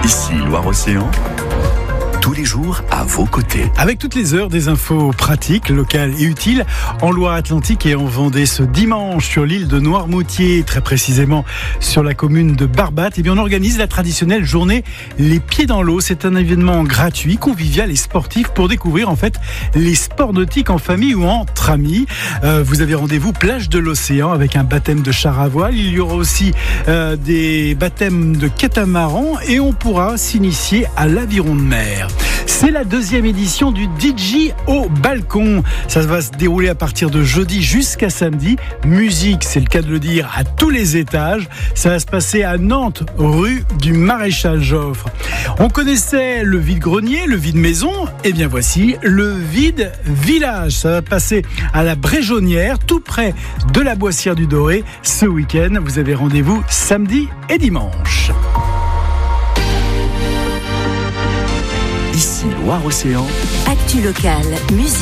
Ici Loire-Océan, tous les jours à vos côtés. Avec toutes les heures des infos pratiques, locales et utiles en Loire-Atlantique et en Vendée ce dimanche sur l'île de Noirmoutier, très précisément sur la commune de Barbat, on organise la traditionnelle journée Les Pieds dans l'eau. C'est un événement gratuit, convivial et sportif pour découvrir en fait les sports nautiques en famille ou entre amis. Vous avez rendez-vous plage de l'Océan avec un baptême de char à voile. Il y aura aussi des baptêmes de catamaran et on pourra s'initier à l'aviron de mer. C'est la deuxième édition du DJ au balcon. Ça va se dérouler à partir de jeudi jusqu'à samedi. Musique, c'est le cas de le dire, à tous les étages. Ça va se passer à Nantes, rue du Maréchal Joffre. On connaissait le vide-grenier, le vide-maison. Et bien voici le vide-village. Ça va passer à la Bréjonnière, tout près de la Boissière du Doré. Ce week-end, vous avez rendez-vous samedi et dimanche. Ici Loire-Océan. Actu locale, musique.